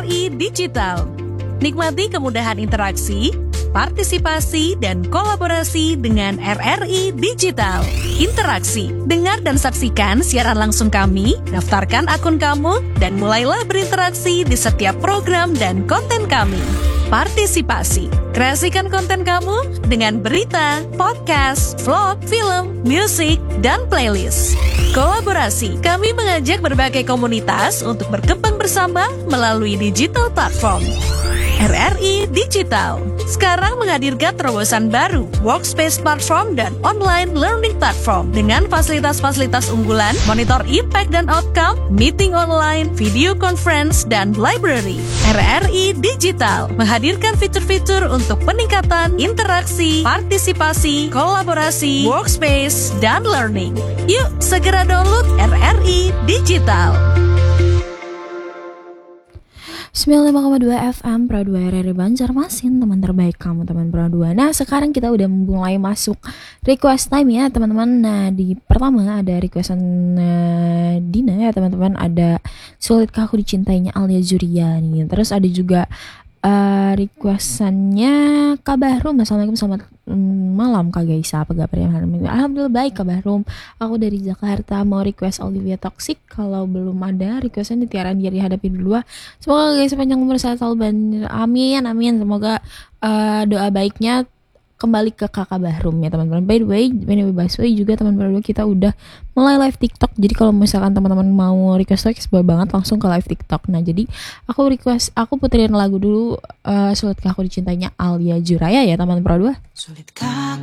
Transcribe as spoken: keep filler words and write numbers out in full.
I Digital. Nikmati kemudahan interaksi, partisipasi, dan kolaborasi dengan R R I Digital. Interaksi, dengar dan saksikan siaran langsung kami, daftarkan akun kamu, dan mulailah berinteraksi di setiap program dan konten kami. Partisipasi, kreasikan konten kamu dengan berita, podcast, vlog, film, musik, dan playlist. Kolaborasi, kami mengajak berbagai komunitas untuk berkembang bersama melalui digital platform. R R I Digital sekarang menghadirkan terobosan baru, workspace platform dan online learning platform dengan fasilitas-fasilitas unggulan, monitor impact dan outcome, meeting online, video conference, dan library. R R I Digital menghadirkan fitur-fitur untuk peningkatan interaksi, partisipasi, kolaborasi, workspace, dan learning. Yuk segera download R R I Digital. sembilan puluh lima koma dua F M Pro dua R R I Banjarmasin, teman terbaik kamu, teman Pro dua. Nah, sekarang kita udah mulai masuk request time ya, teman-teman. Nah, di pertama ada requestan uh, Dina ya, teman-teman. Ada Sulitkah Aku Dicintainya Alia Zuria nih. Terus ada juga uh, requestannya Kak Bahrum. Assalamualaikum, selamat malam Kak Gaisa, apa kabarnya? Alhamdulillah baik Kak Bahrum. Aku dari Jakarta mau request Olivia Toxic. Kalau belum ada requestnya Tiaran Dia Dihadapi Dulu. Semoga Kak Gaisa panjang umur sehat selalu, banyak. Amin amin. Semoga uh, doa baiknya kembali ke Kakak Bahrum ya teman-teman. By the way, Benny Baswe juga teman berdua kita udah mulai live TikTok. Jadi kalau misalkan teman-teman mau request request boleh banget langsung ke live TikTok. Nah, jadi aku request aku puterin lagu dulu uh, Sulitkah Aku Dicintainya Alia Juraya ya teman Pro dua. Sulitkah